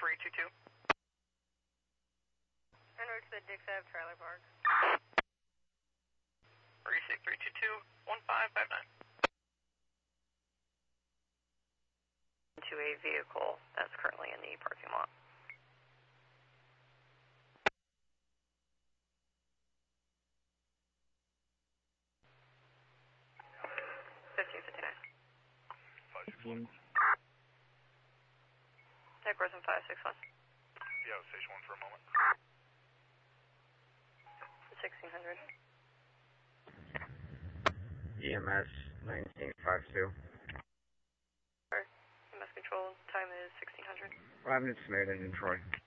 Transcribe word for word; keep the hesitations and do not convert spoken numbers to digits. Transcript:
three two two. En route to the Dix Ave trailer park. Precinct three two two, one five five nine. To a vehicle that's currently in the parking lot. fifteen fifty-nine. five six one. Tech person five six one. Yeah, station one for a moment. sixteen hundred. E M S nineteen fifty-two. E M S control time is sixteen hundred. five minutes later in Detroit.